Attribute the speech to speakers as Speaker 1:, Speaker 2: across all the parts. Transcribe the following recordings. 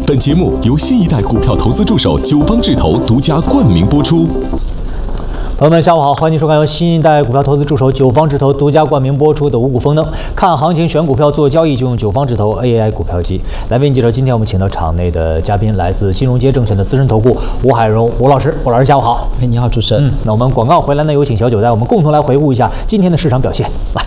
Speaker 1: 本节目由新一代股票投资助手九方智投独家冠名播出。
Speaker 2: 朋友们，下午好，欢迎收看由新一代股票投资助手九方智投独家冠名播出的《五谷丰能》，看行情选股票做交易就用九方智投 AI 股票机。来宾记者，今天我们请到场内的嘉宾来自金融街证券的资深投顾吴海荣吴老师，吴老师下午好。
Speaker 3: 你好，主持人。
Speaker 2: 那我们广告回来呢，有请小九带我们共同来回顾一下今天的市场表现。来。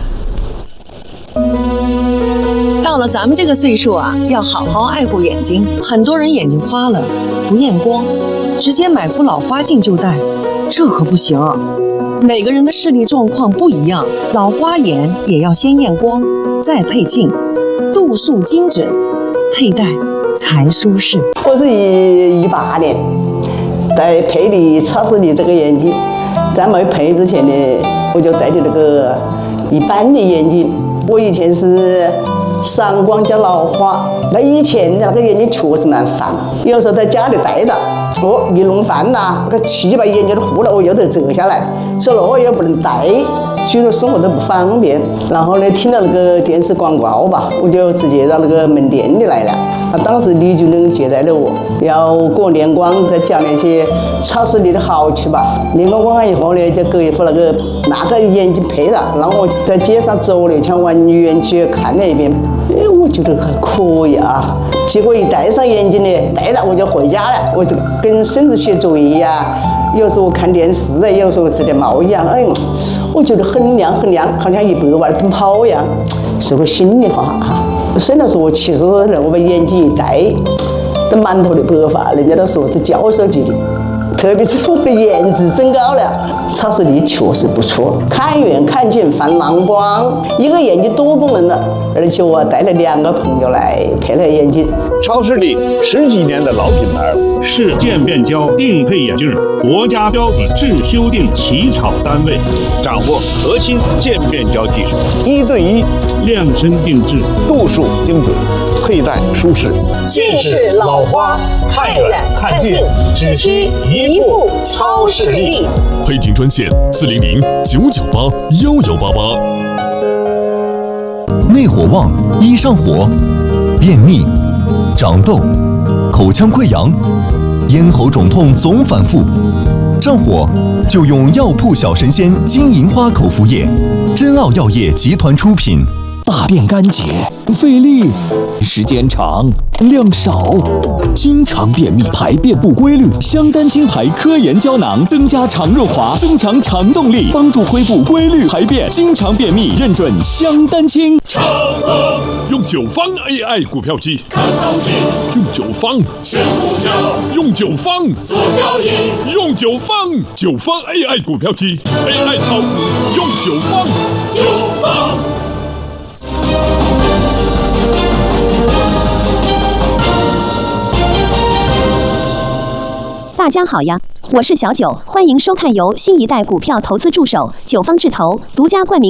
Speaker 4: 到了咱们这个岁数啊，要好好爱护眼睛。很多人眼睛花了，不验光，直接买副老花镜就戴，这可不行。每个人的视力状况不一样，老花眼也要先验光，再配镜，度数精准，佩戴才舒适。
Speaker 5: 我是18年在佩利超视力这个眼镜，在没配之前呢，我就戴的那个一般的眼镜。我以前是散光加老花，那以前那个眼睛确实蛮烦，有时候在家里戴着，一弄饭呐，那个气把眼睛都糊了，我又得折下来，所以我也不能戴，许多生活都不方便。然后呢，听到那个电视广告吧，我就直接到那个门店里来了。当时李主任接待了我，要给我验光，再讲那些超视力的好处吧。验完光以后呢，就给一副那个眼镜配了，然后我在街上走了一圈，往园区看了一遍。我觉得还可以啊。结果一戴上眼镜呢，戴了我就回家了，我就跟孙子写作业呀，有时候看电视啊，有时候吃点猫眼，我觉得很亮很亮，好像100万奔跑一样，是个心里话啊。虽然说我70多了，我把眼镜一戴，都满头的白发，人家都说是教授级的。特别是我的颜值增高了，超视力确实不错，看远看近泛蓝光，一个眼睛多功能的，而且我带了2个朋友来配了眼镜。
Speaker 6: 超视力10几年的老品牌，市渐变焦定配眼镜，国家标准制修订起草单位，掌握核心渐变焦技术，1对1量身定制，度数精准，佩戴舒适。
Speaker 4: 近视老花，看远看近，只需一副超视力。
Speaker 1: 配镜专线400-998-1188。内火旺易上火，便秘、长痘、口腔溃疡、咽喉肿痛总反复，上火就用药铺小神仙金银花口服液，真奥药业集团出品。
Speaker 7: 大便干结，费力，时间长，量少，经常便秘，排便不规律。香丹清排科研胶囊增加肠润滑，增强肠动力，帮助恢复规律排便。经常便秘，认准香丹清。
Speaker 6: 用九方 AI 股票机
Speaker 8: 看行情，
Speaker 6: 用九方
Speaker 8: 选股票，
Speaker 6: 用九方
Speaker 8: 做交易，
Speaker 6: 用九方 AI 股票机 AI 炒股用九方。
Speaker 9: 大家好呀，我是小九，欢迎收看由新一代股票投资助手九方智投独家冠名